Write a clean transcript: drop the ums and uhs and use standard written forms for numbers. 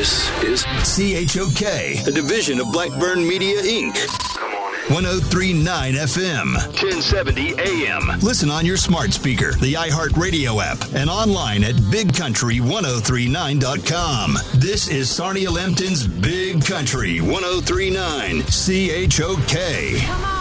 This is CHOK, a division of Blackburn Media, Inc. 1039 FM, 1070 AM. Listen on your smart speaker, the iHeartRadio app, and online at bigcountry1039.com. This is Sarnia Lambton's Big Country 1039 CHOK. Come on.